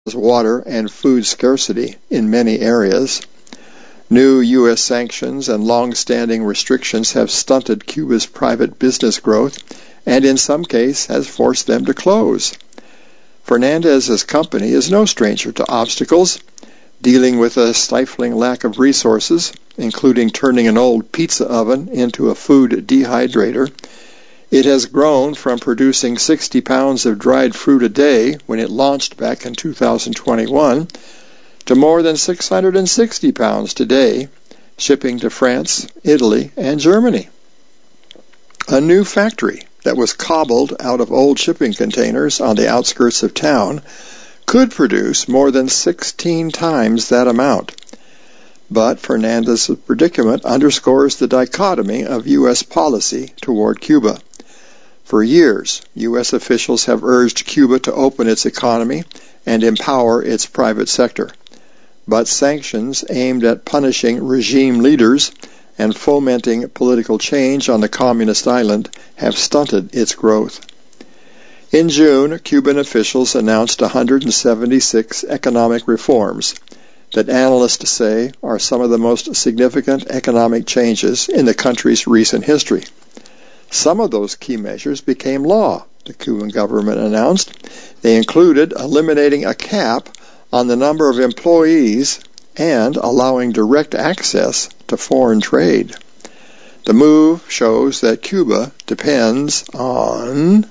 water and food scarcity in many areas. New U.S. sanctions and long-standing restrictions have stunted Cuba's private business growth and in some cases has forced them to close. Fernandez's company is no stranger to obstacles, dealing with a stifling lack of resources, including turning an old pizza oven into a food dehydrator. It has grown from producing 60 pounds of dried fruit a day when it launched back in 2021 to more than 660 pounds today, shipping to France, Italy, and Germany. A new factory that was cobbled out of old shipping containers on the outskirts of town could produce more than 16 times that amount. But Fernandez's predicament underscores the dichotomy of U.S. policy toward Cuba. For years, U.S. officials have urged Cuba to open its economy and empower its private sector. But sanctions aimed at punishing regime leaders and fomenting political change on the communist island have stunted its growth. In June, Cuban officials announced 176 economic reforms that analysts say are some of the most significant economic changes in the country's recent history. Some of those key measures became law, the Cuban government announced. They included eliminating a cap on the number of employees and allowing direct access to foreign trade. The move shows that Cuba depends on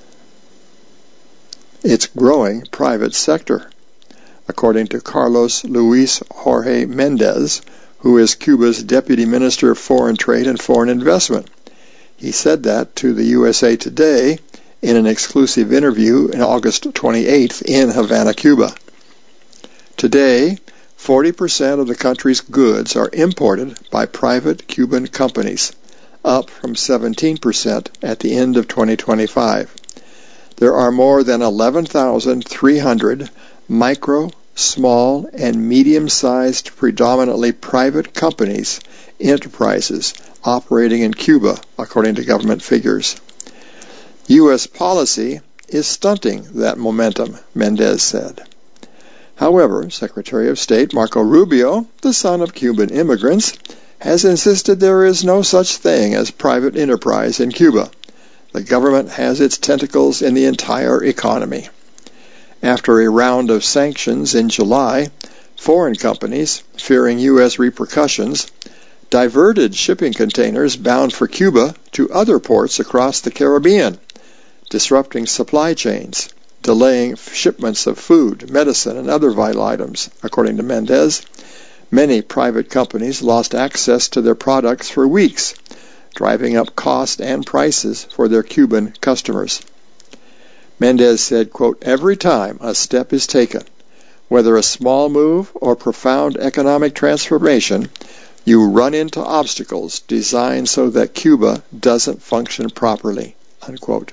its growing private sector, according to Carlos Luis Jorge Mendez, who is Cuba's Deputy Minister of Foreign Trade and Foreign Investment. He said that to the USA Today in an exclusive interview on August 28th in Havana, Cuba. Today, 40% of the country's goods are imported by private Cuban companies, up from 17% at the end of 2025. There are more than 11,300 micro, small, and medium-sized, predominantly private companies, enterprises, operating in Cuba, according to government figures. U.S. policy is stunting that momentum, Mendez said. However, Secretary of State Marco Rubio, the son of Cuban immigrants, has insisted there is no such thing as private enterprise in Cuba. The government has its tentacles in the entire economy. After a round of sanctions in July, foreign companies, fearing U.S. repercussions, diverted shipping containers bound for Cuba to other ports across the Caribbean, disrupting supply chains, delaying shipments of food, medicine, and other vital items. According to Mendez, many private companies lost access to their products for weeks, driving up cost and prices for their Cuban customers. Mendez said, quote, "Every time a step is taken, whether a small move or profound economic transformation, you run into obstacles designed so that Cuba doesn't function properly," unquote.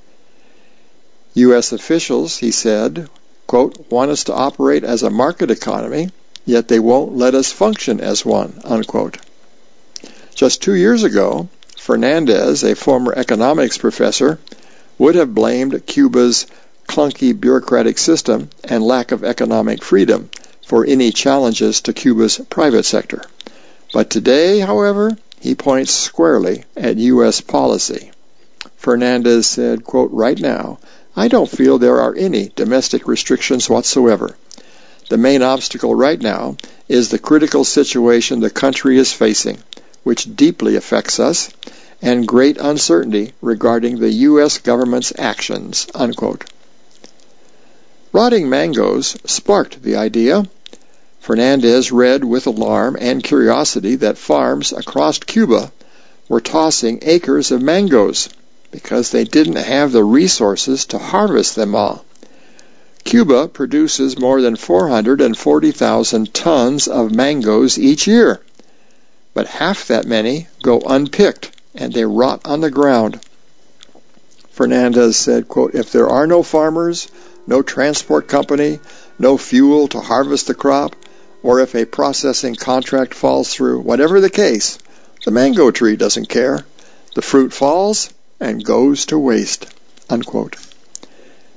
U.S. officials, he said, quote, "want us to operate as a market economy, yet they won't let us function as one," unquote. Just 2 years ago, Fernandez, a former economics professor, would have blamed Cuba's clunky bureaucratic system and lack of economic freedom for any challenges to Cuba's private sector. But today, however, he points squarely at U.S. policy. Fernandez said, quote, "Right now, I don't feel there are any domestic restrictions whatsoever. The main obstacle right now is the critical situation the country is facing, which deeply affects us, and great uncertainty regarding the U.S. government's actions," unquote. Rotting mangoes sparked the idea. Fernandez read with alarm and curiosity that farms across Cuba were tossing acres of mangoes because they didn't have the resources to harvest them all. Cuba produces more than 440,000 tons of mangoes each year, but half that many go unpicked and they rot on the ground. Fernandez said, quote, "If there are no farmers, no transport company, no fuel to harvest the crop, or if a processing contract falls through, whatever the case, the mango tree doesn't care. The fruit falls and goes to waste," unquote.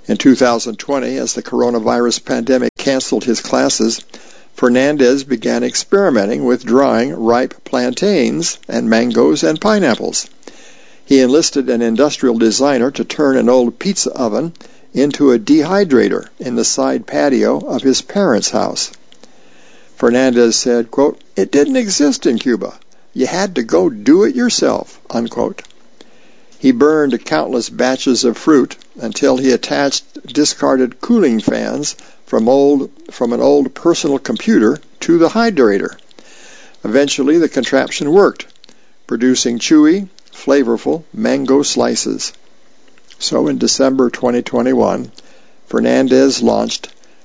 In 2020, as the coronavirus pandemic canceled his classes, Fernandez began experimenting with drying ripe plantains and mangoes and pineapples. He enlisted an industrial designer to turn an old pizza oven into a dehydrator in the side patio of his parents' house. Fernandez said, quote, "It didn't exist in Cuba. You had to go do it yourself," unquote. He burned countless batches of fruit until he attached discarded cooling fans from an old personal computer to the hydrator. Eventually, the contraption worked, producing chewy, flavorful mango slices. So in December 2021, Fernandez launched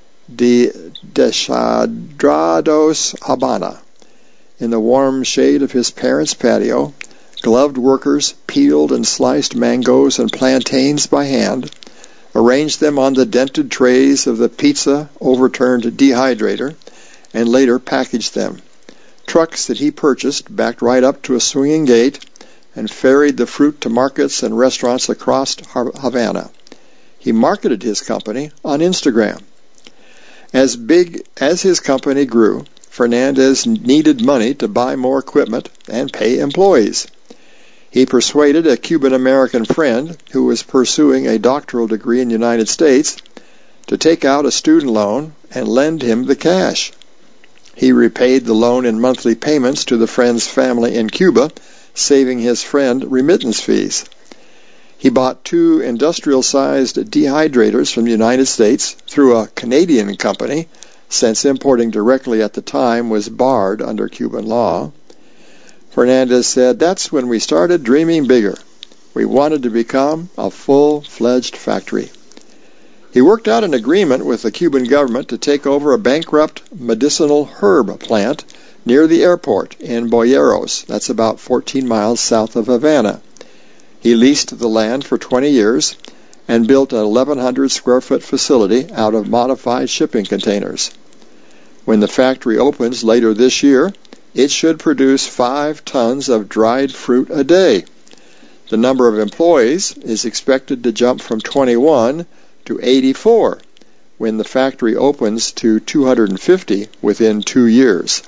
Deshidrados Habana. In the warm shade of his parents' patio, gloved workers peeled and sliced mangoes and plantains by hand, arranged them on the dented trays of the pizza overturned dehydrator, and later packaged them. Trucks that he purchased backed right up to a swinging gate and ferried the fruit to markets and restaurants across Havana. He marketed his company on Instagram. As big as his company grew, Fernandez needed money to buy more equipment and pay employees. He persuaded a Cuban-American friend who was pursuing a doctoral degree in the United States to take out a student loan and lend him the cash. He repaid the loan in monthly payments to the friend's family in Cuba, saving his friend remittance fees. He bought 2 industrial-sized dehydrators from the United States through a Canadian company, since importing directly at the time was barred under Cuban law. Fernandez said, "That's when we started dreaming bigger. We wanted to become a full-fledged factory." He worked out an agreement with the Cuban government to take over a bankrupt medicinal herb plant near the airport in Boyeros. That's about 14 miles south of Havana. He leased the land for 20 years and built an 1,100 square foot facility out of modified shipping containers. When the factory opens later this year, it should produce 5 tons of dried fruit a day. The number of employees is expected to jump from 21 to 84 when the factory opens to 250 within 2 years.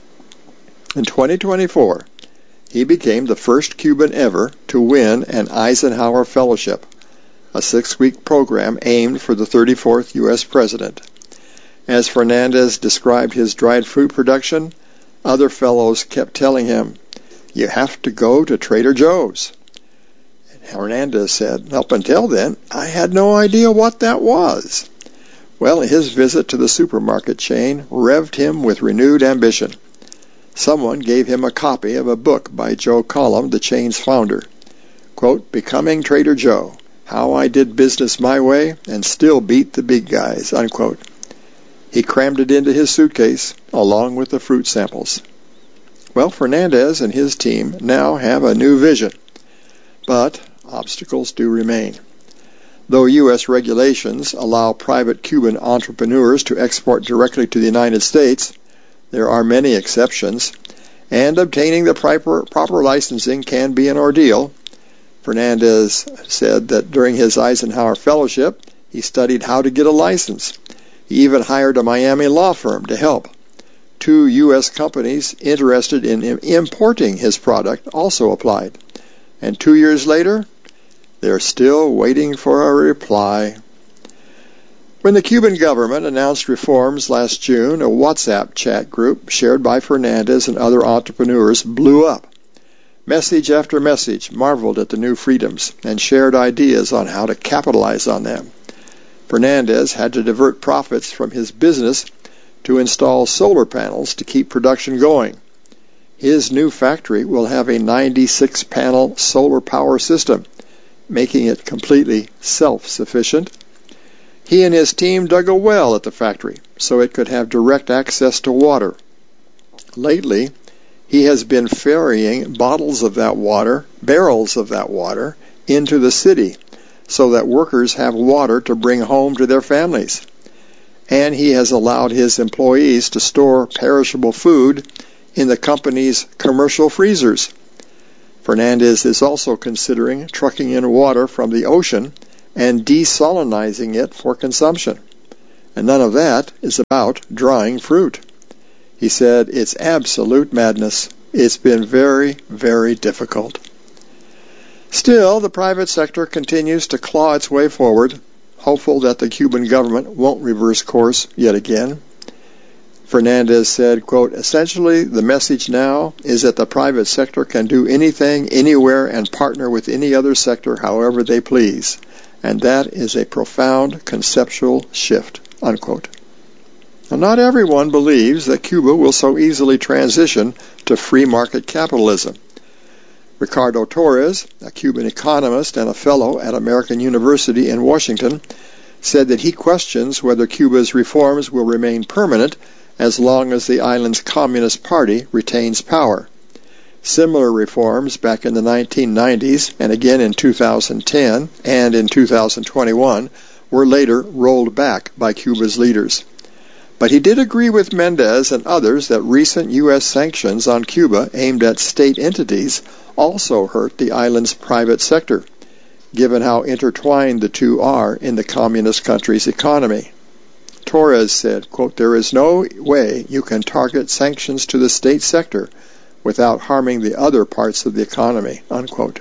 In 2024, he became the first Cuban ever to win an Eisenhower Fellowship, a 6-week program aimed for the 34th U.S. president. As Fernandez described his dried fruit production, other fellows kept telling him, "You have to go to Trader Joe's." And Hernandez said, "Up until then, I had no idea what that was." Well, his visit to the supermarket chain revved him with renewed ambition. Someone gave him a copy of a book by Joe Collum, the chain's founder. Quote, "Becoming Trader Joe, How I Did Business My Way and Still Beat the Big Guys," unquote. He crammed it into his suitcase, along with the fruit samples. Well, Fernandez and his team now have a new vision, but obstacles do remain. Though U.S. regulations allow private Cuban entrepreneurs to export directly to the United States, there are many exceptions, and obtaining the proper licensing can be an ordeal. Fernandez said that during his Eisenhower Fellowship, he studied how to get a license. He even hired a Miami law firm to help. 2 U.S. companies interested in importing his product also applied. And 2 years later, they're still waiting for a reply. When the Cuban government announced reforms last June, a WhatsApp chat group shared by Fernandez and other entrepreneurs blew up. Message after message marveled at the new freedoms and shared ideas on how to capitalize on them. Fernandez had to divert profits from his business to install solar panels to keep production going. His new factory will have a 96-panel solar power system, making it completely self-sufficient. He and his team dug a well at the factory so it could have direct access to water. Lately, he has been ferrying barrels of that water, into the city so that workers have water to bring home to their families. And he has allowed his employees to store perishable food in the company's commercial freezers. Fernandez is also considering trucking in water from the ocean and desalinizing it for consumption. And none of that is about drying fruit. He said, it's absolute madness. It's been very, very difficult. Still, the private sector continues to claw its way forward, hopeful that the Cuban government won't reverse course yet again. Fernandez said, quote, essentially, the message now is that the private sector can do anything, anywhere, and partner with any other sector however they please. And that is a profound conceptual shift, unquote. Now, not everyone believes that Cuba will so easily transition to free market capitalism. Ricardo Torres, a Cuban economist and a fellow at American University in Washington, said that he questions whether Cuba's reforms will remain permanent as long as the island's Communist Party retains power. Similar reforms back in the 1990s and again in 2010 and in 2021 were later rolled back by Cuba's leaders. But he did agree with Mendez and others that recent U.S. sanctions on Cuba aimed at state entities also hurt the island's private sector, given how intertwined the two are in the communist country's economy. Torres said, quote, there is no way you can target sanctions to the state sector without harming the other parts of the economy, unquote.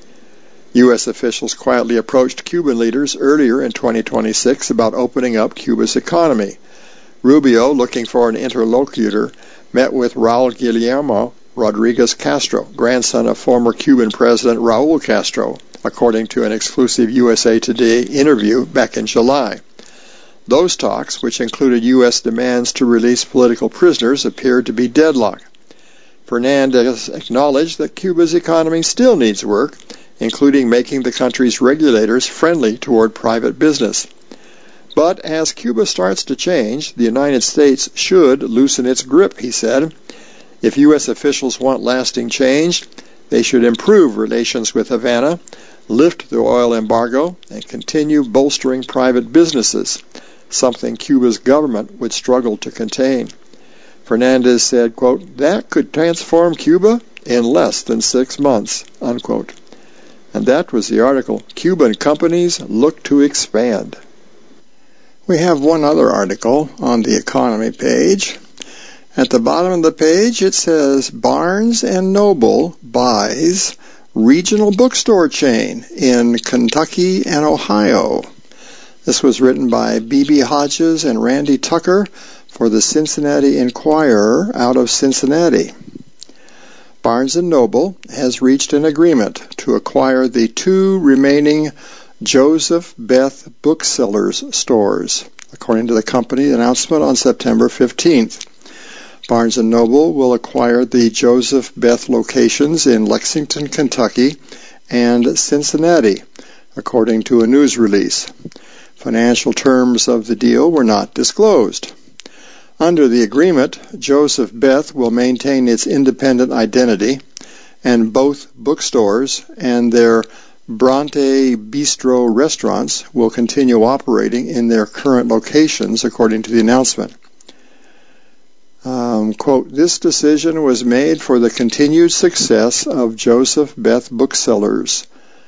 U.S. officials quietly approached Cuban leaders earlier in 2026 about opening up Cuba's economy. Rubio, looking for an interlocutor, met with Raul Guillermo Rodriguez Castro, grandson of former Cuban President Raul Castro, according to an exclusive USA Today interview back in July. Those talks, which included U.S. demands to release political prisoners, appeared to be deadlocked. Fernandez acknowledged that Cuba's economy still needs work, including making the country's regulators friendly toward private business. But as Cuba starts to change, the United States should loosen its grip, he said. If U.S. officials want lasting change, they should improve relations with Havana, lift the oil embargo, and continue bolstering private businesses, something Cuba's government would struggle to contain. Fernandez said, quote, that could transform Cuba in less than 6 months, unquote. And that was the article, Cuban Companies Look to Expand. We have one other article on the economy page. At the bottom of the page it says, Barnes & Noble buys regional bookstore chain in Kentucky and Ohio. This was written by B.B. Hodges and Randy Tucker for the Cincinnati Enquirer out of Cincinnati. Barnes & Noble has reached an agreement to acquire the 2 remaining Joseph Beth Booksellers stores, according to the company announcement on September 15th. Barnes & Noble will acquire the Joseph Beth locations in Lexington, Kentucky, and Cincinnati, according to a news release. Financial terms of the deal were not disclosed. Under the agreement, Joseph Beth will maintain its independent identity, and both bookstores and their Bronte Bistro restaurants will continue operating in their current locations, according to the announcement. Quote, this decision was made for the continued success of Joseph Beth Booksellers,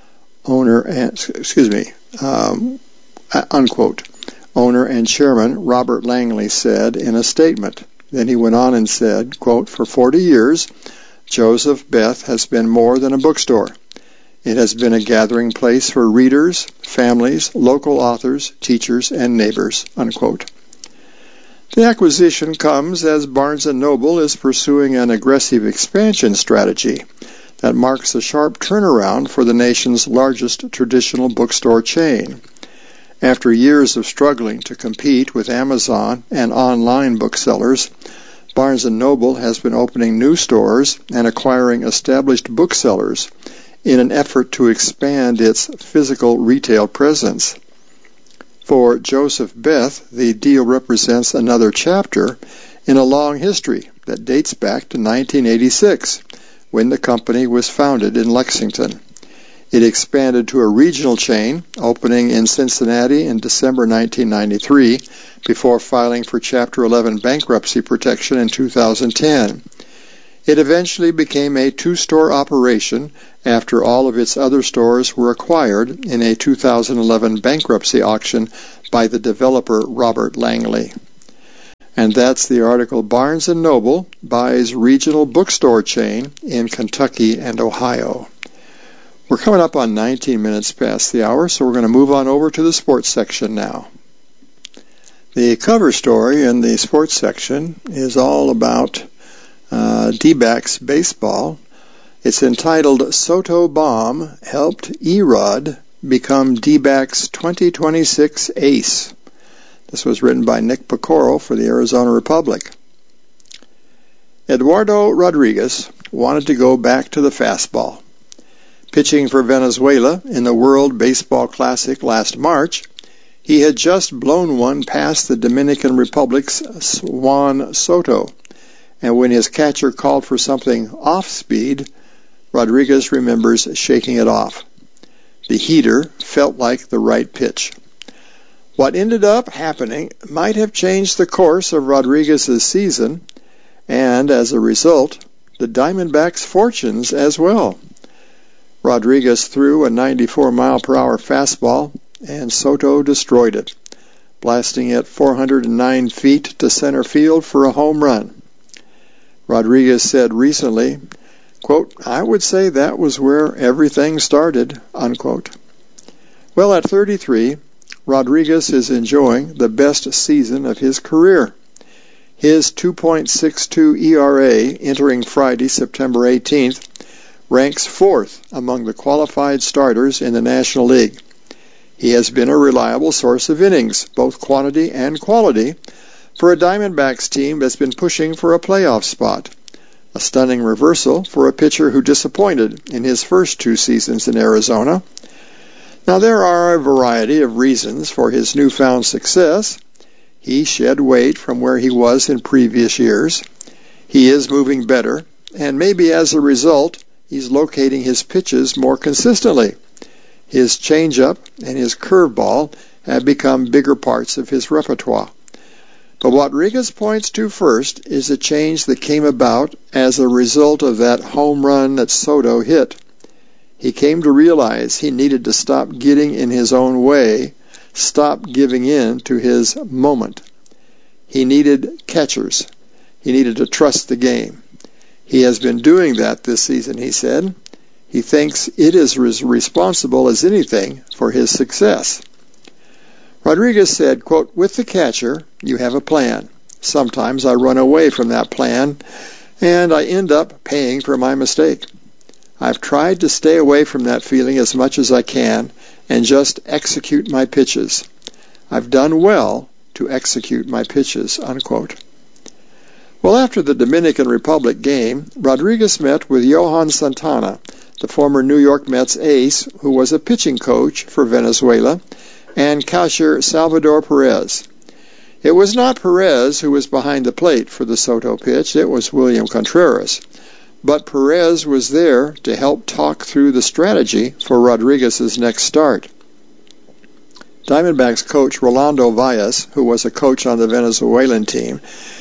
unquote. Owner and chairman Robert Langley said in a statement. Then he went on and said, quote, for 40 years, Joseph Beth has been more than a bookstore. It has been a gathering place for readers, families, local authors, teachers, and neighbors, unquote. The acquisition comes as Barnes & Noble is pursuing an aggressive expansion strategy that marks a sharp turnaround for the nation's largest traditional bookstore chain. After years of struggling to compete with Amazon and online booksellers, Barnes & Noble has been opening new stores and acquiring established booksellers in an effort to expand its physical retail presence. For Joseph Beth, the deal represents another chapter in a long history that dates back to 1986, when the company was founded in Lexington. It expanded to a regional chain, opening in Cincinnati in December 1993, before filing for Chapter 11 bankruptcy protection in 2010. It eventually became a two-store operation after all of its other stores were acquired in a 2011 bankruptcy auction by the developer Robert Langley. And that's the article, Barnes & Noble buys regional bookstore chain in Kentucky and Ohio. We're coming up on 19 minutes past the hour, so we're going to move on over to the sports section now. The cover story in the sports section is all about D-backs baseball. It's entitled, Soto Bomb Helped Erod Become D-backs 2026 Ace. This was written by Nick Pecoro for the Arizona Republic. Eduardo Rodriguez wanted to go back to the fastball. Pitching for Venezuela in the World Baseball Classic last March, he had just blown one past the Dominican Republic's Juan Soto, and when his catcher called for something off-speed, Rodriguez remembers shaking it off. The heater felt like the right pitch. What ended up happening might have changed the course of Rodriguez's season, and as a result, the Diamondbacks' fortunes as well. Rodriguez threw a 94-mile-per-hour fastball, and Soto destroyed it, blasting it 409 feet to center field for a home run. Rodriguez said recently, quote, "I would say that was where everything started," unquote. Well, at 33, Rodriguez is enjoying the best season of his career. His 2.62 ERA entering Friday, September 18th, ranks fourth among the qualified starters in the National League. He has been a reliable source of innings, both quantity and quality, for a Diamondbacks team that's been pushing for a playoff spot. A stunning reversal for a pitcher who disappointed in his first two seasons in Arizona. Now, there are a variety of reasons for his newfound success. He shed weight from where he was in previous years. He is moving better, and maybe as a result, he's locating his pitches more consistently. His changeup and his curveball have become bigger parts of his repertoire. But what Rodriguez points to first is a change that came about as a result of that home run that Soto hit. He came to realize he needed to stop getting in his own way, stop giving in to his moment. He needed catchers. He needed to trust the game. He has been doing that this season, he said. He thinks it is as responsible as anything for his success. Rodriguez said, quote, "With the catcher, you have a plan. Sometimes I run away from that plan, and I end up paying for my mistake. I've tried to stay away from that feeling as much as I can and just execute my pitches. I've done well to execute my pitches," unquote. Well, after the Dominican Republic game, Rodriguez met with Johan Santana, the former New York Mets ace who was a pitching coach for Venezuela, and catcher Salvador Perez. It was not Perez who was behind the plate for the Soto pitch, it was William Contreras. But Perez was there to help talk through the strategy for Rodriguez's next start. Diamondbacks coach Rolando Valles, who was a coach on the Venezuelan team,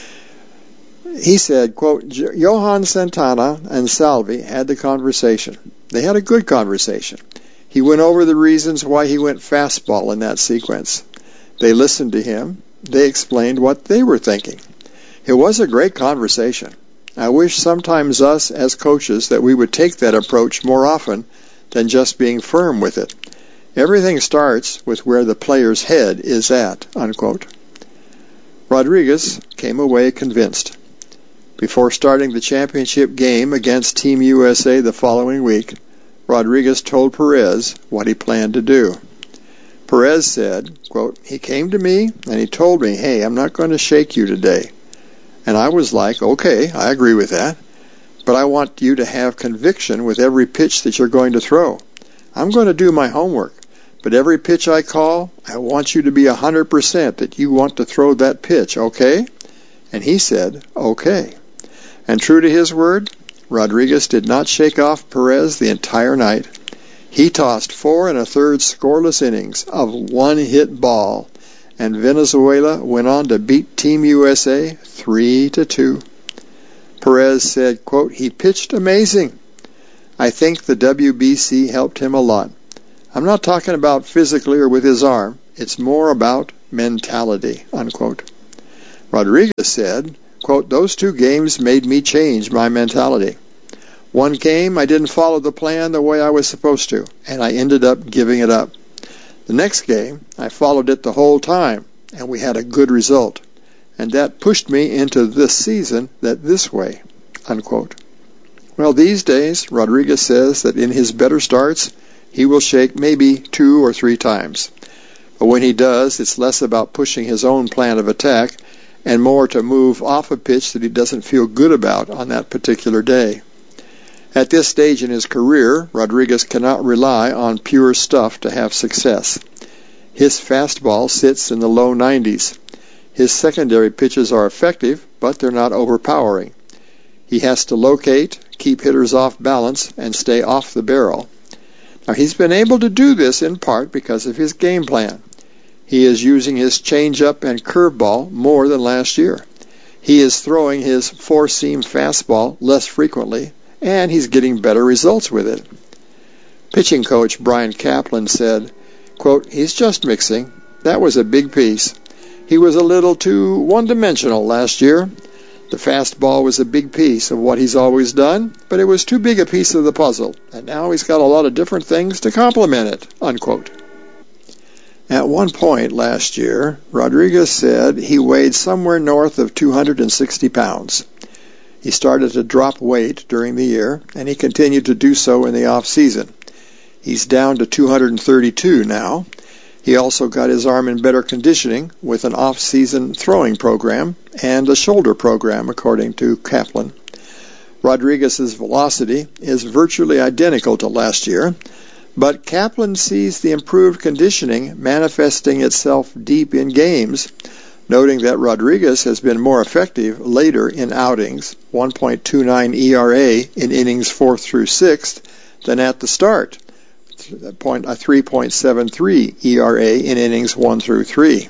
he said, quote, "Johan Santana and Salvi had the conversation. They had a good conversation. He went over the reasons why he went fastball in that sequence. They listened to him. They explained what they were thinking. It was a great conversation. I wish sometimes us as coaches that we would take that approach more often than just being firm with it. Everything starts with where the player's head is at," unquote. Rodriguez came away convinced. Before starting the championship game against Team USA the following week, Rodriguez told Perez what he planned to do. Perez said, quote, "He came to me and he told me, 'Hey, I'm not going to shake you today.' And I was like, okay, I agree with that, but I want you to have conviction with every pitch that you're going to throw. I'm going to do my homework, but every pitch I call, I want you to be 100% that you want to throw that pitch, okay?" And he said, okay. And true to his word, Rodriguez did not shake off Perez the entire night. He tossed 4 1/3 scoreless innings of one-hit ball, and Venezuela went on to beat Team USA 3-2. Perez said, quote, "He pitched amazing. I think the WBC helped him a lot. I'm not talking about physically or with his arm. It's more about mentality," unquote. Rodriguez said, quote, "Those 2 games made me change my mentality. One game, I didn't follow the plan the way I was supposed to, and I ended up giving it up. The next game, I followed it the whole time, and we had a good result. And that pushed me into this season this way," unquote. Well, these days, Rodriguez says that in his better starts, he will shake maybe 2 or 3 times. But when he does, it's less about pushing his own plan of attack and more to move off a pitch that he doesn't feel good about on that particular day. At this stage in his career, Rodriguez cannot rely on pure stuff to have success. His fastball sits in the low 90s. His secondary pitches are effective, but they're not overpowering. He has to locate, keep hitters off balance, and stay off the barrel. Now, he's been able to do this in part because of his game plan. He is using his changeup and curveball more than last year. He is throwing his 4-seam fastball less frequently, and he's getting better results with it. Pitching coach Brian Kaplan said, quote, "He's just mixing. That was a big piece. He was a little too one-dimensional last year. The fastball was a big piece of what he's always done, but it was too big a piece of the puzzle, and now he's got a lot of different things to complement it," unquote. At one point last year, Rodriguez said he weighed somewhere north of 260 pounds. He started to drop weight during the year, and he continued to do so in the off-season. He's down to 232 now. He also got his arm in better conditioning with an off-season throwing program and a shoulder program, according to Kaplan. Rodriguez's velocity is virtually identical to last year, but Kaplan sees the improved conditioning manifesting itself deep in games, noting that Rodriguez has been more effective later in outings, 1.29 ERA in innings 4th through 6th, than at the start, a 3.73 ERA in innings 1 through 3.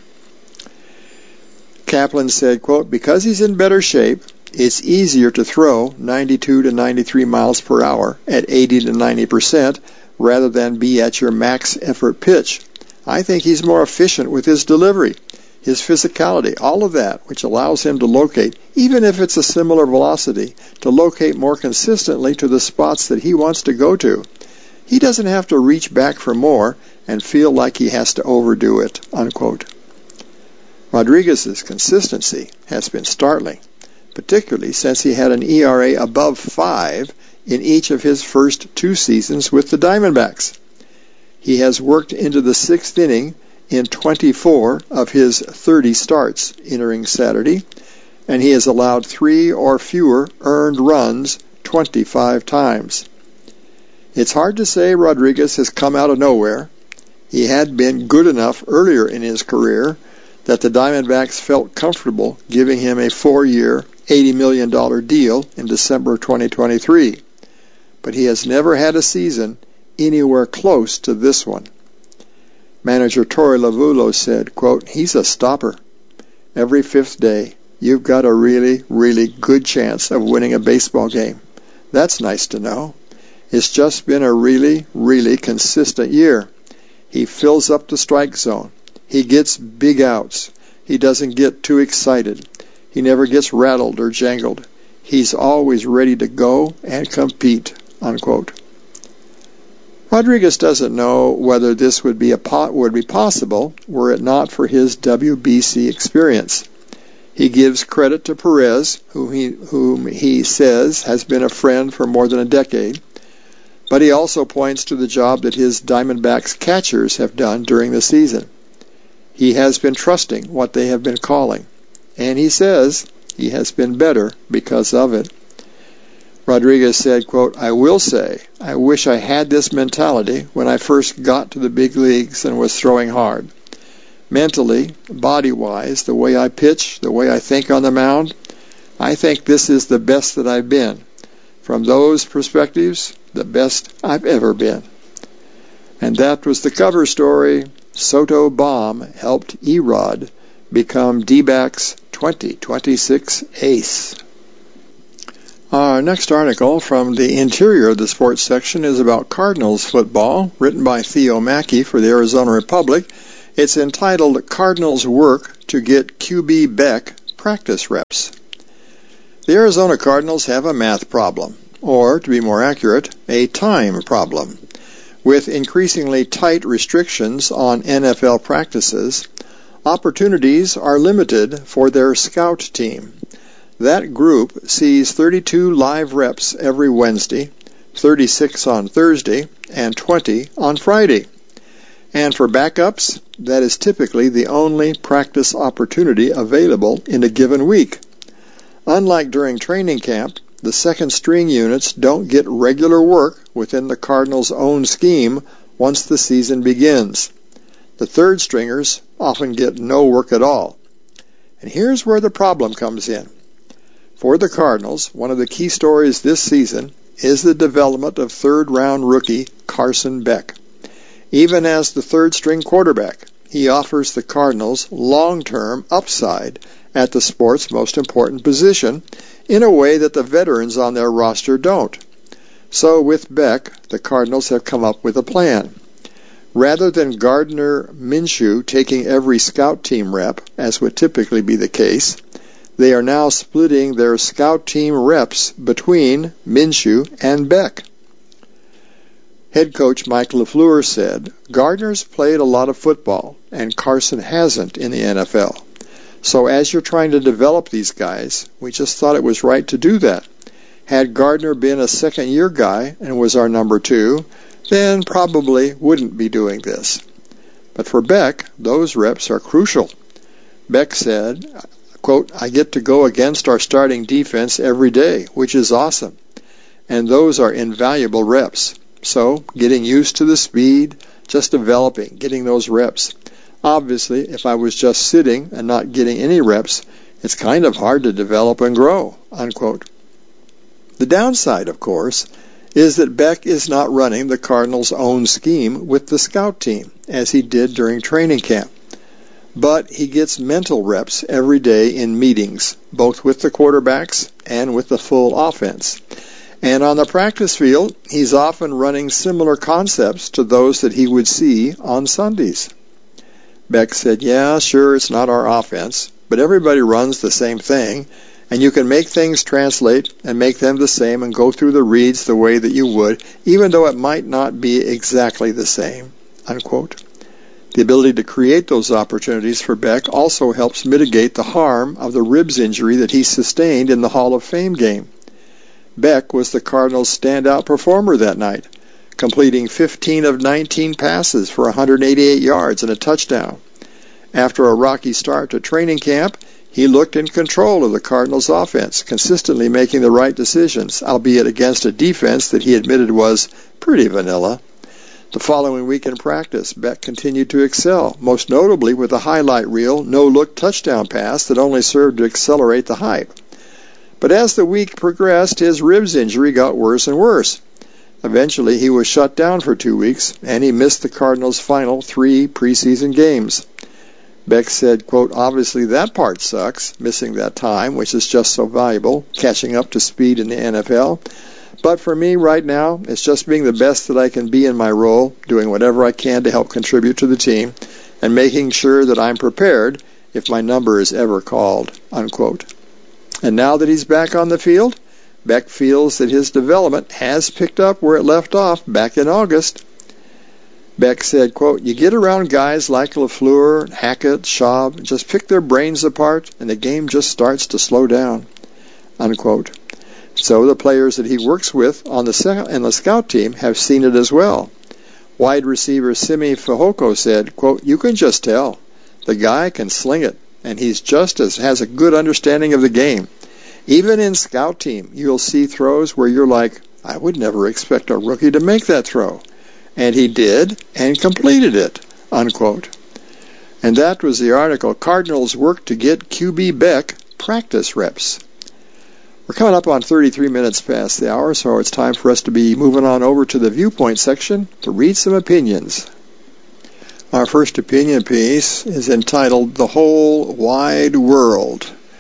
Kaplan said, quote, "Because he's in better shape, it's easier to throw 92 to 93 miles per hour at 80 to 90% rather than be at your max effort pitch. I think he's more efficient with his delivery, his physicality, all of that, which allows him to locate, even if it's a similar velocity, to locate more consistently to the spots that he wants to go to. He doesn't have to reach back for more and feel like he has to overdo it," unquote. Rodriguez's consistency has been startling, particularly since he had an ERA above 5 in each of his first 2 seasons with the Diamondbacks. He has worked into the 6th inning in 24 of his 30 starts entering Saturday, and he has allowed 3 or fewer earned runs 25 times. It's hard to say Rodriguez has come out of nowhere. He had been good enough earlier in his career that the Diamondbacks felt comfortable giving him a 4-year, $80 million deal in December 2023. But he has never had a season anywhere close to this one. Manager Torey Lovullo said, quote, "He's a stopper. Every 5th day, you've got a really, really good chance of winning a baseball game. That's nice to know. It's just been a really, really consistent year. He fills up the strike zone. He gets big outs. He doesn't get too excited. He never gets rattled or jangled. He's always ready to go and compete," unquote. Rodriguez doesn't know whether this would be possible were it not for his WBC experience. He gives credit to Perez, whom he says has been a friend for more than a decade, but he also points to the job that his Diamondbacks catchers have done during the season. He has been trusting what they have been calling, and he says he has been better because of it. Rodriguez said, quote, "I will say, I wish I had this mentality when I first got to the big leagues and was throwing hard. Mentally, body-wise, the way I pitch, the way I think on the mound, I think this is the best that I've been. From those perspectives, the best I've ever been." And that was the cover story. Soto bomb helped Erod become D-backs 2026 ace. Our next article from the interior of the sports section is about Cardinals football, written by Theo Mackey for the Arizona Republic. It's entitled Cardinals Work to Get QB Beck Practice Reps. The Arizona Cardinals have a math problem, or, to be more accurate, a time problem. With increasingly tight restrictions on NFL practices, opportunities are limited for their scout team. That group sees 32 live reps every Wednesday, 36 on Thursday, and 20 on Friday. And for backups, that is typically the only practice opportunity available in a given week. Unlike during training camp, the second-string units don't get regular work within the Cardinals' own scheme once the season begins. The third-stringers often get no work at all. And here's where the problem comes in. For the Cardinals, one of the key stories this season is the development of third-round rookie Carson Beck. Even as the third-string quarterback, he offers the Cardinals long-term upside at the sport's most important position in a way that the veterans on their roster don't. So with Beck, the Cardinals have come up with a plan. Rather than Gardner Minshew taking every scout team rep, as would typically be the case, they are now splitting their scout team reps between Minshew and Beck. Head coach Mike LaFleur said, Gardner's played a lot of football, and Carson hasn't in the NFL. So as you're trying to develop these guys, we just thought it was right to do that. Had Gardner been a second-year guy and was our number 2, then probably wouldn't be doing this. But for Beck, those reps are crucial. Beck said, quote, I get to go against our starting defense every day, which is awesome. And those are invaluable reps. So, getting used to the speed, just developing, getting those reps. Obviously, if I was just sitting and not getting any reps, it's kind of hard to develop and grow, unquote. The downside, of course, is that Beck is not running the Cardinals' own scheme with the scout team, as he did during training camp. But he gets mental reps every day in meetings, both with the quarterbacks and with the full offense. And on the practice field, he's often running similar concepts to those that he would see on Sundays. Beck said, yeah, sure, it's not our offense, but everybody runs the same thing, and you can make things translate and make them the same and go through the reads the way that you would, even though it might not be exactly the same, unquote. The ability to create those opportunities for Beck also helps mitigate the harm of the ribs injury that he sustained in the Hall of Fame game. Beck was the Cardinals' standout performer that night, completing 15 of 19 passes for 188 yards and a touchdown. After a rocky start to training camp, he looked in control of the Cardinals' offense, consistently making the right decisions, albeit against a defense that he admitted was pretty vanilla. The following week in practice, Beck continued to excel, most notably with a highlight reel, no-look touchdown pass that only served to accelerate the hype. But as the week progressed, his ribs injury got worse and worse. Eventually, he was shut down for 2 weeks, and he missed the Cardinals' final 3 preseason games. Beck said, quote, obviously that part sucks, missing that time, which is just so valuable, catching up to speed in the NFL. But for me right now, it's just being the best that I can be in my role, doing whatever I can to help contribute to the team, and making sure that I'm prepared if my number is ever called, unquote. And now that he's back on the field, Beck feels that his development has picked up where it left off back in August. Beck said, quote, you get around guys like LaFleur, Hackett, Schaub, just pick their brains apart, and the game just starts to slow down, unquote. So the players that he works with on the scout team have seen it as well. Wide receiver Simi Fehoko said, quote, you can just tell. The guy can sling it, and he's just as has a good understanding of the game. Even in scout team, you'll see throws where you're like, I would never expect a rookie to make that throw. And he did, and completed it, unquote. And that was the article, Cardinals Work to Get QB Beck Practice Reps. We're coming up on 33 minutes past the hour, so it's time for us to be moving on over to the viewpoint section to read some opinions. Our first opinion piece is entitled The Whole Wide World.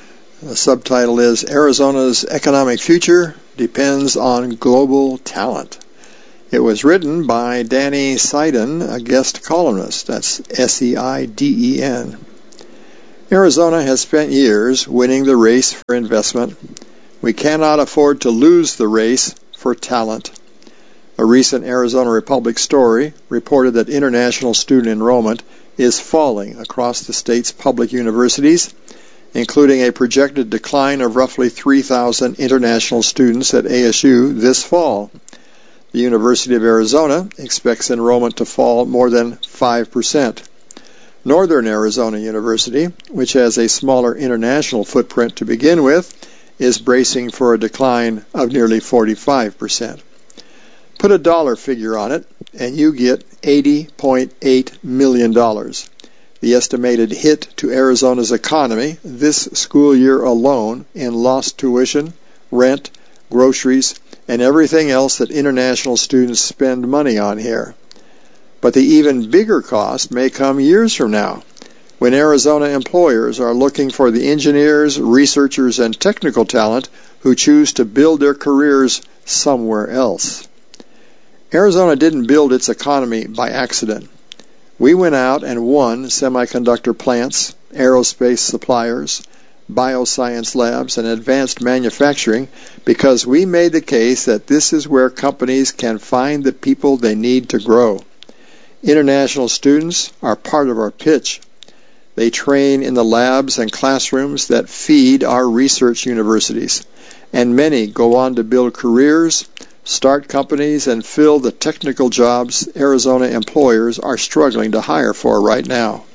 The subtitle is Arizona's Economic Future Depends on Global Talent. It was written by Danny Seiden, a guest columnist. That's Seiden. Arizona has spent years winning the race for investment. We cannot afford to lose the race for talent. A recent Arizona Republic story reported that international student enrollment is falling across the state's public universities, including a projected decline of roughly 3,000 international students at ASU this fall. The University of Arizona expects enrollment to fall more than 5%. Northern Arizona University, which has a smaller international footprint to begin with, is bracing for a decline of nearly 45%. Put a dollar figure on it, and you get $80.8 million. The estimated hit to Arizona's economy this school year alone in lost tuition, rent, groceries, and everything else that international students spend money on here. But the even bigger cost may come years from now, when Arizona employers are looking for the engineers, researchers, and technical talent who choose to build their careers somewhere else. Arizona didn't build its economy by accident. We went out and won semiconductor plants, aerospace suppliers, bioscience labs, and advanced manufacturing because we made the case that this is where companies can find the people they need to grow. International students are part of our pitch. They train in the labs and classrooms that feed our research universities, and many go on to build careers, start companies, and fill the technical jobs Arizona employers are struggling to hire for right now.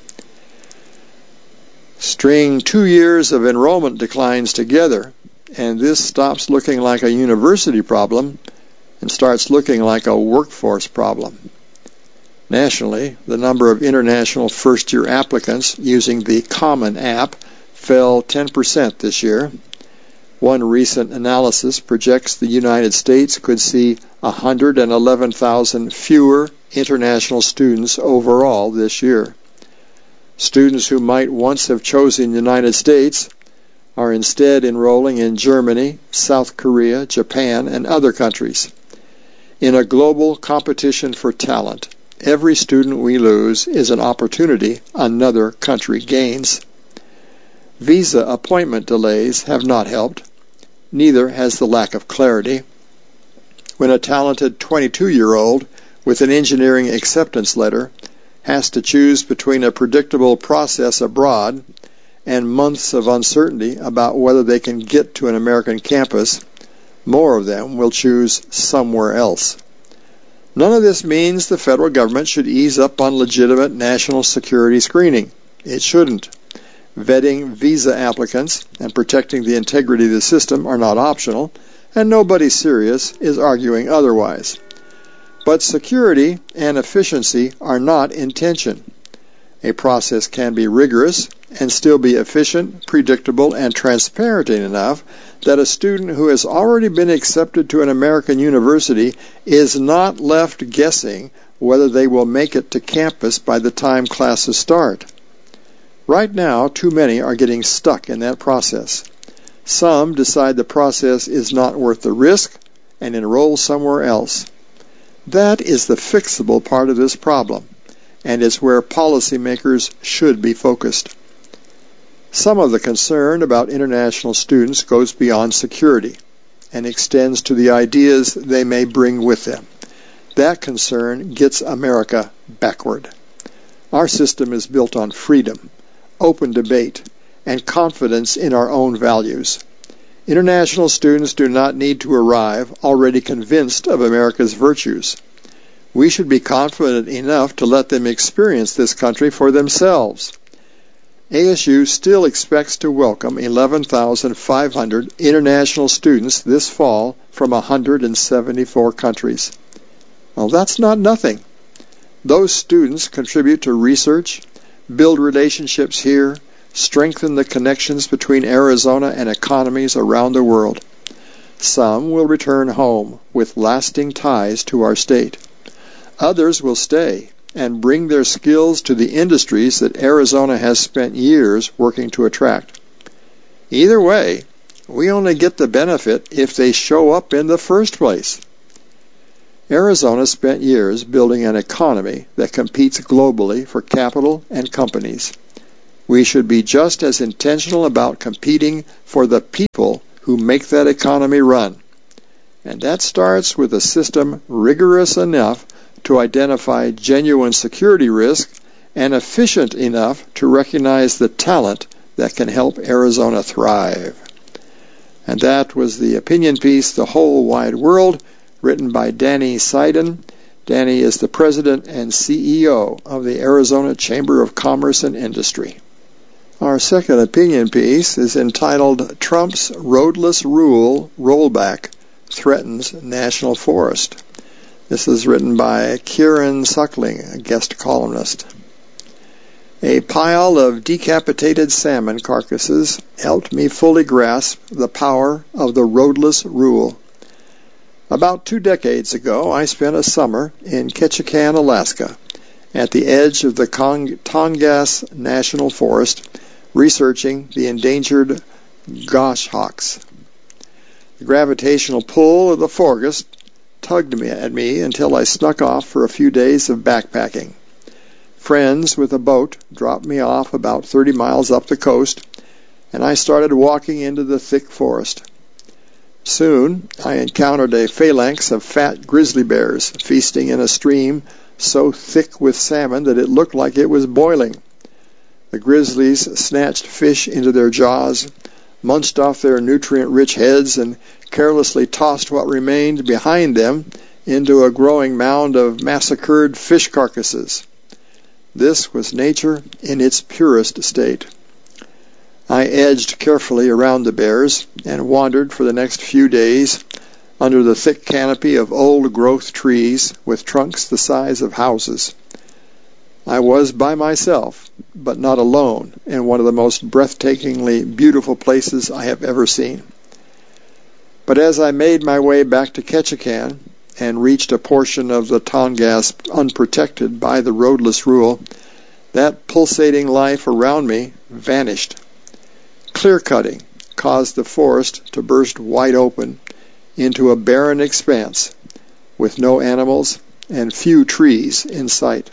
String 2 years of enrollment declines together, and this stops looking like a university problem and starts looking like a workforce problem. Nationally, the number of international first-year applicants using the Common App fell 10% this year. One recent analysis projects the United States could see 111,000 fewer international students overall this year. Students who might once have chosen the United States are instead enrolling in Germany, South Korea, Japan, and other countries. In a global competition for talent, every student we lose is an opportunity another country gains. Visa appointment delays have not helped. Neither has the lack of clarity. When a talented 22-year-old with an engineering acceptance letter has to choose between a predictable process abroad and months of uncertainty about whether they can get to an American campus, more of them will choose somewhere else. None of this means the federal government should ease up on legitimate national security screening. It shouldn't. Vetting visa applicants and protecting the integrity of the system are not optional, and nobody serious is arguing otherwise. But security and efficiency are not in tension. A process can be rigorous and still be efficient, predictable, and transparent enough that a student who has already been accepted to an American university is not left guessing whether they will make it to campus by the time classes start. Right now, too many are getting stuck in that process. Some decide the process is not worth the risk and enroll somewhere else. That is the fixable part of this problem, and is where policymakers should be focused. Some of the concern about international students goes beyond security and extends to the ideas they may bring with them. That concern gets America backward. Our system is built on freedom, open debate, and confidence in our own values. International students do not need to arrive already convinced of America's virtues. We should be confident enough to let them experience this country for themselves. ASU still expects to welcome 11,500 international students this fall from 174 countries. Well, that's not nothing. Those students contribute to research, build relationships here, strengthen the connections between Arizona and economies around the world. Some will return home with lasting ties to our state. Others will stay and bring their skills to the industries that Arizona has spent years working to attract. Either way, we only get the benefit if they show up in the first place. Arizona spent years building an economy that competes globally for capital and companies. We should be just as intentional about competing for the people who make that economy run. And that starts with a system rigorous enough to identify genuine security risks and efficient enough to recognize the talent that can help Arizona thrive. And that was the opinion piece, The Whole Wide World, written by Danny Seiden. Danny is the president and CEO of the Arizona Chamber of Commerce and Industry. Our second opinion piece is entitled Trump's Roadless Rule Rollback Threatens National Forest. This is written by Kieran Suckling, a guest columnist. A pile of decapitated salmon carcasses helped me fully grasp the power of the roadless rule. About 2 decades ago, I spent a summer in Ketchikan, Alaska, at the edge of the Tongass National Forest, researching the endangered goshawks. The gravitational pull of the forest tugged at me until I snuck off for a few days of backpacking. Friends with a boat dropped me off about 30 miles up the coast, and I started walking into the thick forest. Soon, I encountered a phalanx of fat grizzly bears feasting in a stream so thick with salmon that it looked like it was boiling. The grizzlies snatched fish into their jaws, munched off their nutrient-rich heads, and carelessly tossed what remained behind them into a growing mound of massacred fish carcasses. This was nature in its purest state. I edged carefully around the bears and wandered for the next few days under the thick canopy of old-growth trees with trunks the size of houses. I was by myself, but not alone, in one of the most breathtakingly beautiful places I have ever seen. But as I made my way back to Ketchikan and reached a portion of the Tongass unprotected by the roadless rule, that pulsating life around me vanished. Clear-cutting caused the forest to burst wide open into a barren expanse with no animals and few trees in sight.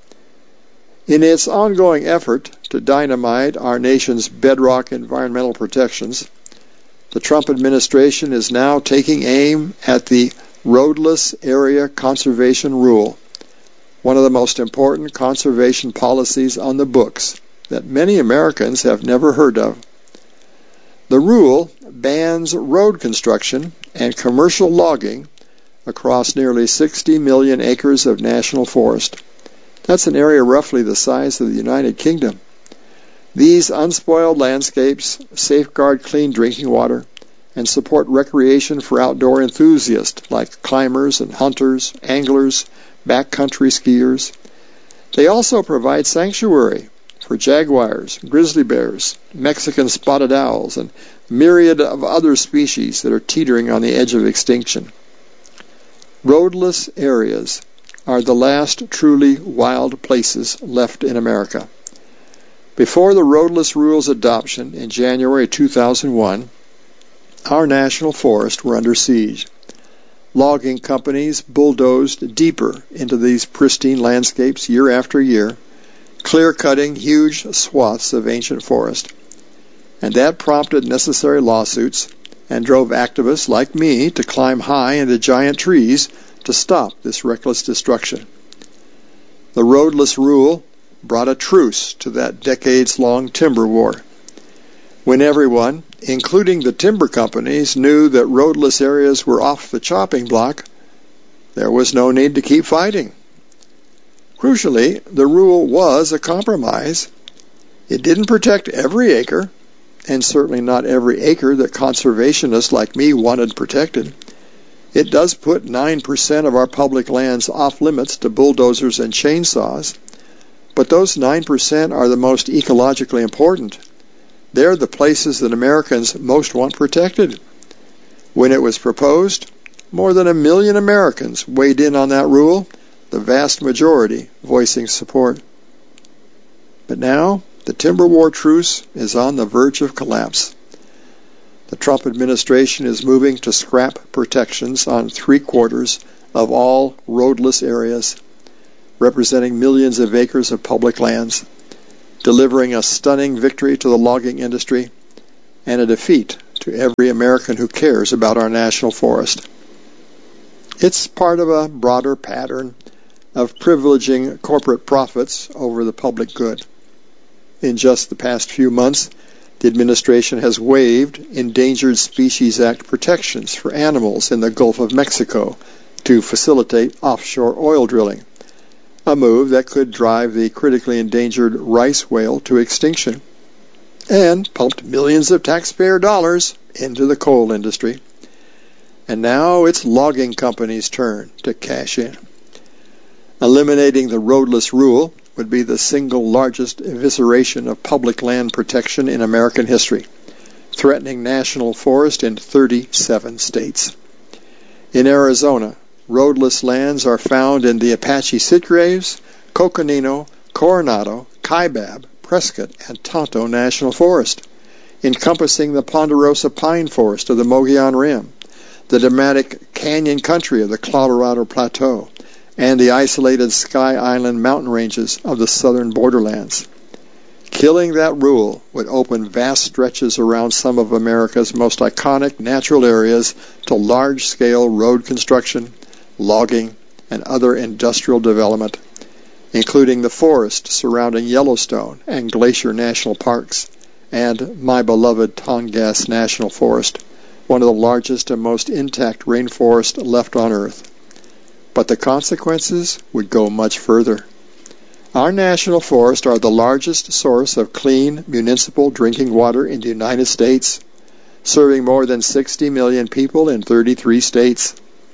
In its ongoing effort to dynamite our nation's bedrock environmental protections, the Trump administration is now taking aim at the Roadless Area Conservation Rule, one of the most important conservation policies on the books that many Americans have never heard of. The rule bans road construction and commercial logging across nearly 60 million acres of national forest. That's an area roughly the size of the United Kingdom. These unspoiled landscapes safeguard clean drinking water and support recreation for outdoor enthusiasts like climbers and hunters, anglers, backcountry skiers. They also provide sanctuary for jaguars, grizzly bears, Mexican spotted owls, and myriad of other species that are teetering on the edge of extinction. Roadless areas are the last truly wild places left in America. Before the roadless rule's adoption in January 2001, our national forests were under siege. Logging companies bulldozed deeper into these pristine landscapes year after year, clear-cutting huge swaths of ancient forest. And that prompted necessary lawsuits and drove activists like me to climb high into giant trees to stop this reckless destruction. The roadless rule brought a truce to that decades-long timber war. When everyone, including the timber companies, knew that roadless areas were off the chopping block, there was no need to keep fighting. Crucially, the rule was a compromise. It didn't protect every acre, and certainly not every acre that conservationists like me wanted protected. It does put 9% of our public lands off limits to bulldozers and chainsaws, but those 9% are the most ecologically important. They're the places that Americans most want protected. When it was proposed, more than 1 million Americans weighed in on that rule, the vast majority voicing support. But now, the timber war truce is on the verge of collapse. The Trump administration is moving to scrap protections on 3/4 of all roadless areas, representing millions of acres of public lands, delivering a stunning victory to the logging industry and a defeat to every American who cares about our national forest. It's part of a broader pattern of privileging corporate profits over the public good. In just the past few months, the administration has waived Endangered Species Act protections for animals in the Gulf of Mexico to facilitate offshore oil drilling, a move that could drive the critically endangered rice whale to extinction, and pumped millions of taxpayer dollars into the coal industry. And now it's logging companies' turn to cash in. Eliminating the roadless rule would be the single largest evisceration of public land protection in American history, threatening national forest in 37 states. In Arizona, roadless lands are found in the Apache Sitgraves, Coconino, Coronado, Kaibab, Prescott, and Tonto National Forest, encompassing the Ponderosa Pine Forest of the Mogollon Rim, the dramatic canyon country of the Colorado Plateau, and the isolated Sky Island mountain ranges of the southern borderlands. Killing that rule would open vast stretches around some of America's most iconic natural areas to large-scale road construction, logging, and other industrial development, including the forest surrounding Yellowstone and Glacier National Parks, and my beloved Tongass National Forest, one of the largest and most intact rainforests left on Earth. But the consequences would go much further. Our national forests are the largest source of clean municipal drinking water in the United States, serving more than 60 million people in 33 states.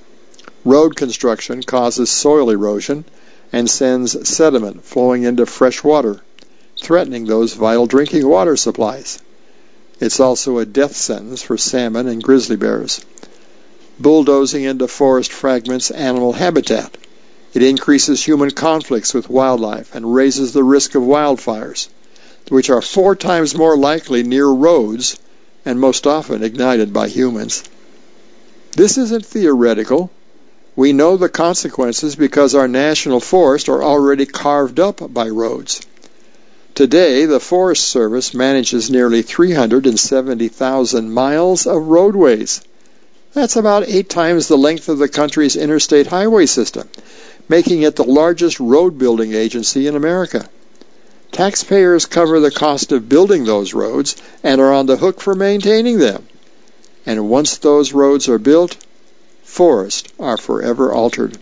Road construction causes soil erosion and sends sediment flowing into fresh water, threatening those vital drinking water supplies. It's also a death sentence for salmon and grizzly bears. Bulldozing into forest fragments animal habitat. It increases human conflicts with wildlife and raises the risk of wildfires, which are 4 times more likely near roads and most often ignited by humans. This isn't theoretical. We know the consequences because our national forests are already carved up by roads. Today, the Forest Service manages nearly 370,000 miles of roadways. That's about 8 times the length of the country's interstate highway system, making it the largest road building agency in America. Taxpayers cover the cost of building those roads and are on the hook for maintaining them. And once those roads are built, forests are forever altered.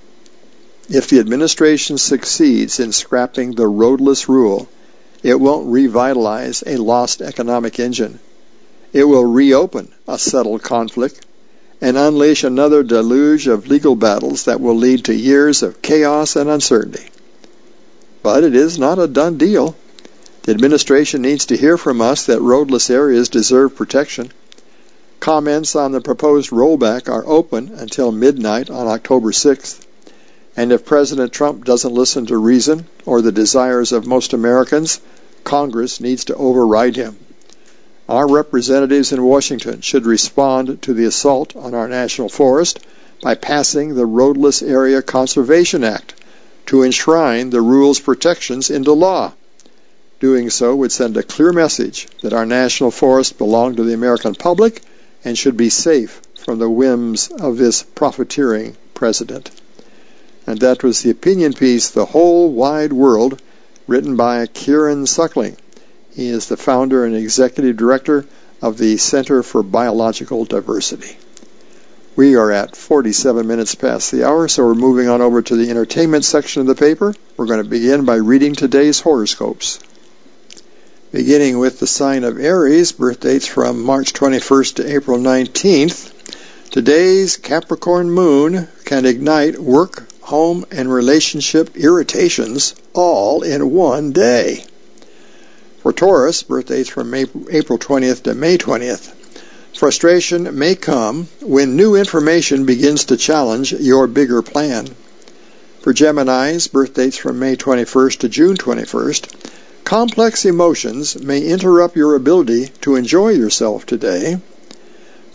If the administration succeeds in scrapping the roadless rule, it won't revitalize a lost economic engine. It will reopen a settled conflict and unleash another deluge of legal battles that will lead to years of chaos and uncertainty. But it is not a done deal. The administration needs to hear from us that roadless areas deserve protection. Comments on the proposed rollback are open until midnight on October 6th. And if President Trump doesn't listen to reason or the desires of most Americans, Congress needs to override him. Our representatives in Washington should respond to the assault on our national forest by passing the Roadless Area Conservation Act to enshrine the rule's protections into law. Doing so would send a clear message that our national forests belong to the American public and should be safe from the whims of this profiteering president. And that was the opinion piece, The Whole Wide World, written by Kieran Suckling. He is the founder and executive director of the Center for Biological Diversity. We are at 47 minutes past the hour, so we're moving on over to the entertainment section of the paper. We're going to begin by reading today's horoscopes. Beginning with the sign of Aries, birth dates from March 21st to April 19th. Today's Capricorn moon can ignite work, home, and relationship irritations all in one day. For Taurus, birth dates from April 20th to May 20th. Frustration may come when new information begins to challenge your bigger plan. For Geminis, birth dates from May 21st to June 21st. Complex emotions may interrupt your ability to enjoy yourself today.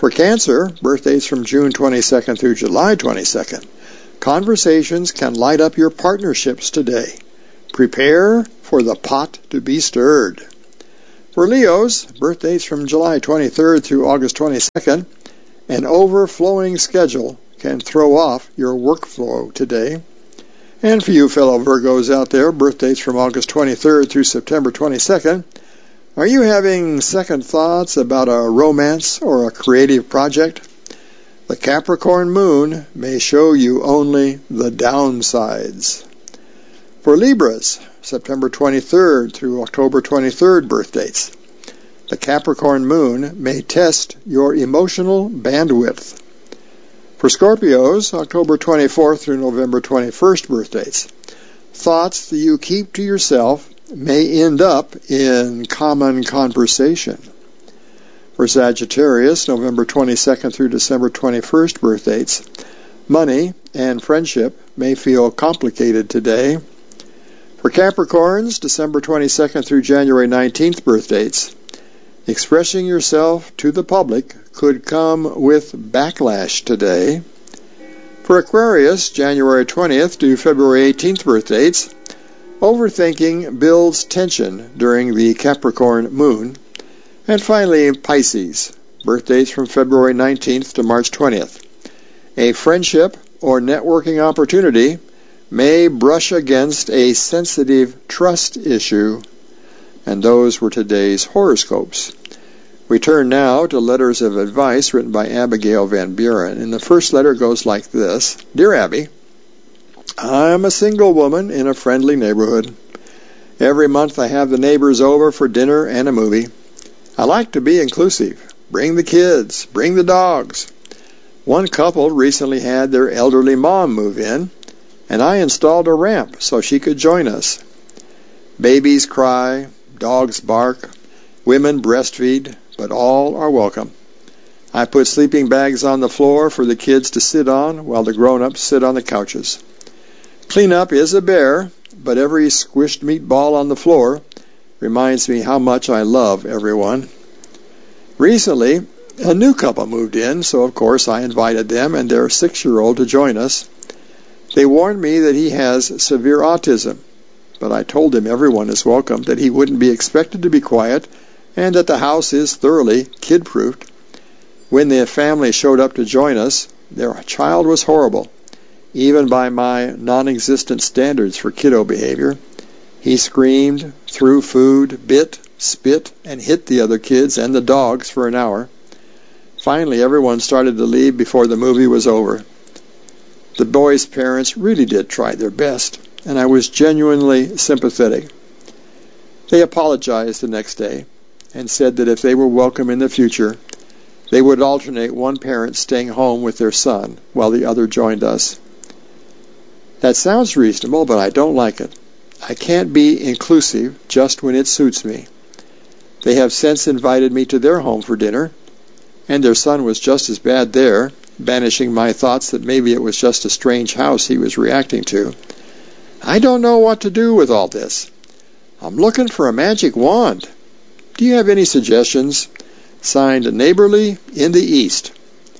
For Cancer, birthdays from June 22nd through July 22nd, conversations can light up your partnerships today. Prepare for the pot to be stirred. For Leos, birthdays from July 23rd through August 22nd, an overflowing schedule can throw off your workflow today. And for you fellow Virgos out there, birthdays from August 23rd through September 22nd, are you having second thoughts about a romance or a creative project? The Capricorn moon may show you only the downsides. For Libras, September 23rd through October 23rd birthdays, the Capricorn moon may test your emotional bandwidth. For Scorpios, October 24th through November 21st birthdays, thoughts that you keep to yourself may end up in common conversation. For Sagittarius, November 22nd through December 21st birthdays, money and friendship may feel complicated today. For Capricorns, December 22nd through January 19th birthdays, expressing yourself to the public could come with backlash today. For Aquarius, January 20th to February 18th birthdays, overthinking builds tension during the Capricorn moon. And finally, Pisces, birthdays from February 19th to March 20th. A friendship or networking opportunity may brush against a sensitive trust issue. And those were today's horoscopes. We turn now to letters of advice written by Abigail Van Buren. And the first letter goes like this. Dear Abby, I'm a single woman in a friendly neighborhood. Every month I have the neighbors over for dinner and a movie. I like to be inclusive. Bring the kids, bring the dogs. One couple recently had their elderly mom move in, and I installed a ramp so she could join us. Babies cry, dogs bark, women breastfeed, but all are welcome. I put sleeping bags on the floor for the kids to sit on while the grown-ups sit on the couches. Cleanup is a bear, but every squished meatball on the floor reminds me how much I love everyone. Recently, a new couple moved in, so of course I invited them and their 6-year-old to join us. They warned me that he has severe autism, but I told him everyone is welcome, that he wouldn't be expected to be quiet, and that the house is thoroughly kid-proofed. When the family showed up to join us, their child was horrible, even by my non-existent standards for kiddo behavior. He screamed, threw food, bit, spit, and hit the other kids and the dogs for an hour. Finally, everyone started to leave before the movie was over. The boys' parents really did try their best, and I was genuinely sympathetic. They apologized the next day and said that if they were welcome in the future, they would alternate one parent staying home with their son while the other joined us. That sounds reasonable, but I don't like it. I can't be inclusive just when it suits me. They have since invited me to their home for dinner, and their son was just as bad there, banishing my thoughts that maybe it was just a strange house he was reacting to. I don't know what to do with all this. I'm looking for a magic wand. Do you have any suggestions? Signed, Neighborly in the East.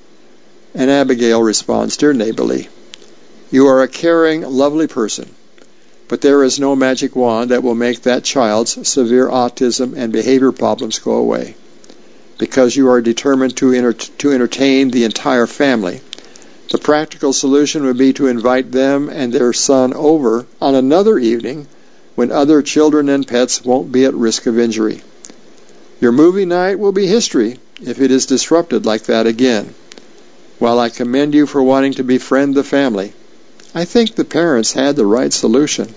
And Abigail responds, Dear Neighborly, you are a caring, lovely person, but there is no magic wand that will make that child's severe autism and behavior problems go away. Because you are determined to entertain the entire family, the practical solution would be to invite them and their son over on another evening when other children and pets won't be at risk of injury. Your movie night will be history if it is disrupted like that again. While I commend you for wanting to befriend the family, I think the parents had the right solution.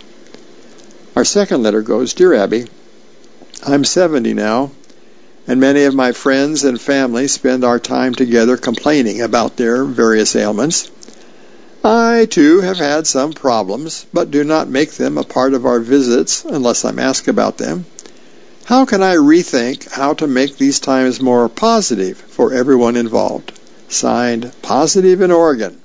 Our second letter goes, Dear Abby, I'm 70 now, and many of my friends and family spend our time together complaining about their various ailments. I, too, have had some problems, but do not make them a part of our visits unless I'm asked about them. How can I rethink how to make these times more positive for everyone involved? Signed, Positive in Oregon.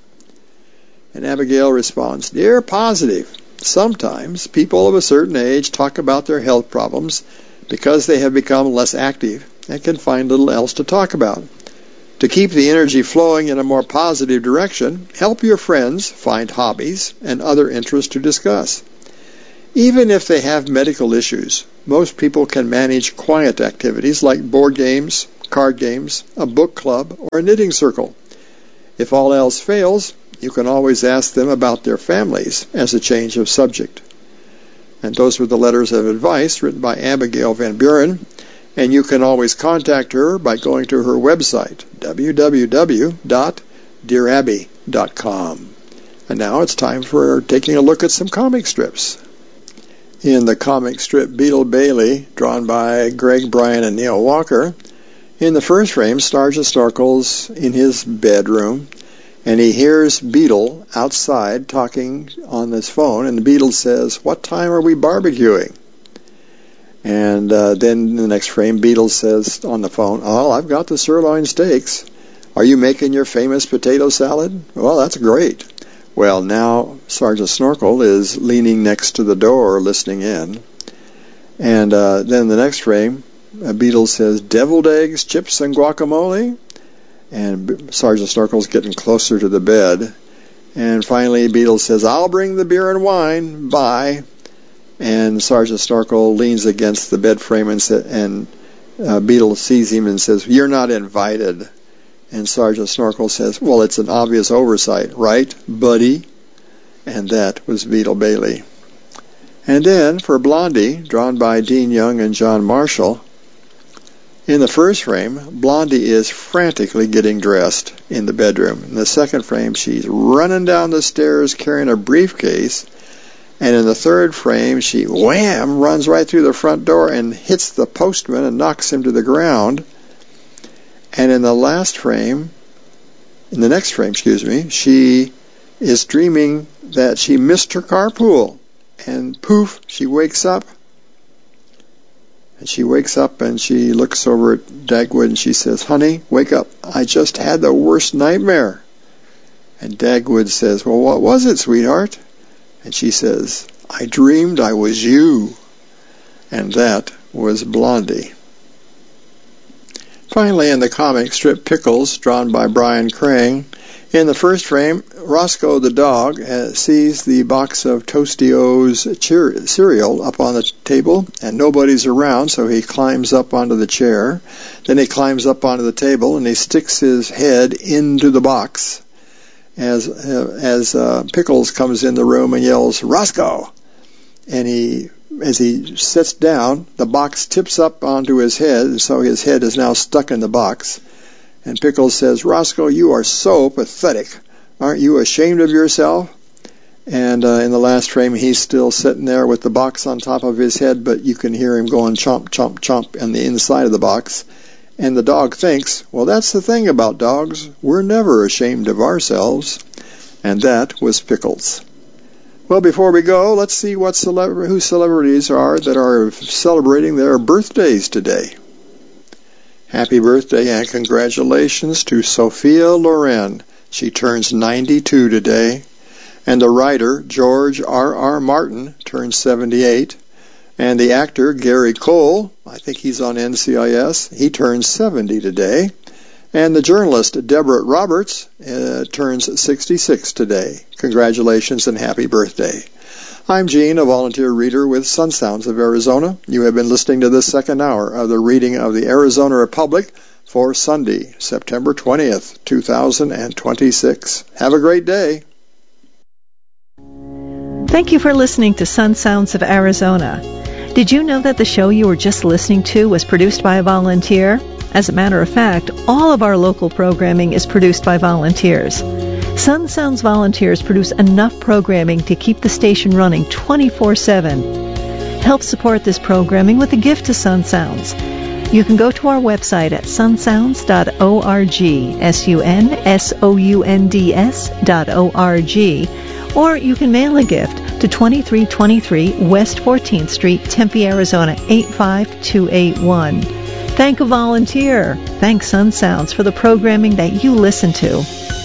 And Abigail responds, Dear Positive, sometimes people of a certain age talk about their health problems because they have become less active and can find little else to talk about. To keep the energy flowing in a more positive direction, help your friends find hobbies and other interests to discuss. Even if they have medical issues, most people can manage quiet activities like board games, card games, a book club, or a knitting circle. If all else fails, you can always ask them about their families as a change of subject. And those were the letters of advice written by Abigail Van Buren, and you can always contact her by going to her website, www.dearabby.com. And now it's time for taking a look at some comic strips. In the comic strip Beetle Bailey, drawn by Greg Bryan and Neil Walker, in the first frame, Sergeant Snorkel's in his bedroom, and he hears Beetle outside talking on his phone, and the Beetle says, "What time are we barbecuing?" And then in the next frame, Beetle says on the phone, "Oh, I've got the sirloin steaks. Are you making your famous potato salad? Well, that's great." Well, now Sergeant Snorkel is leaning next to the door listening in. And then the next frame, Beetle says, "Deviled eggs, chips, and guacamole?" And Sergeant Snorkel's getting closer to the bed. And finally, Beetle says, "I'll bring the beer and wine. Bye." And Sergeant Snorkel leans against the bed frame and Beetle sees him and says, "You're not invited." And Sergeant Snorkel says, "Well, it's an obvious oversight, right, buddy?" And that was Beetle Bailey. And then for Blondie, drawn by Dean Young and John Marshall, in the first frame, Blondie is frantically getting dressed in the bedroom. In the second frame, she's running down the stairs carrying a briefcase. And in the third frame, she, wham, runs right through the front door and hits the postman and knocks him to the ground. And in the next frame, she is dreaming that she missed her carpool. And poof, she wakes up. And she wakes up and she looks over at Dagwood and she says, "Honey, wake up. I just had the worst nightmare." And Dagwood says, "Well, what was it, sweetheart?" And she says, "I dreamed I was you." And that was Blondie. Finally, in the comic strip Pickles, drawn by Brian Crane, in the first frame, Roscoe the dog sees the box of Toastio's cereal up on the table, and nobody's around, so he climbs up onto the chair. Then he climbs up onto the table, and he sticks his head into the box. As Pickles comes in the room and yells, "Roscoe!" And as he sits down, the box tips up onto his head, and so his head is now stuck in the box. And Pickles says, "Roscoe, you are so pathetic. Aren't you ashamed of yourself?" And in the last frame, he's still sitting there with the box on top of his head, but you can hear him going chomp, chomp, chomp on the inside of the box. And the dog thinks, well, that's the thing about dogs. We're never ashamed of ourselves. And that was Pickles. Well, before we go, let's see who celebrities are that are celebrating their birthdays today. Happy birthday and congratulations to Sophia Loren. She turns 92 today. And the writer, George R.R. Martin, turns 78. And the actor, Gary Cole, I think he's on NCIS, he turns 70 today. And the journalist, Deborah Roberts, turns 66 today. Congratulations and happy birthday. I'm Gene, a volunteer reader with Sun Sounds of Arizona. You have been listening to the second hour of the reading of the Arizona Republic for Sunday, September 20th, 2026. Have a great day. Thank you for listening to Sun Sounds of Arizona. Did you know that the show you were just listening to was produced by a volunteer? As a matter of fact, all of our local programming is produced by volunteers. Sun Sounds volunteers produce enough programming to keep the station running 24/7. Help support this programming with a gift to Sun Sounds. You can go to our website at sunsounds.org, sunsounds.org, or you can mail a gift to 2323 West 14th Street, Tempe, Arizona 85281. Thank a volunteer. Thank Sun Sounds for the programming that you listen to.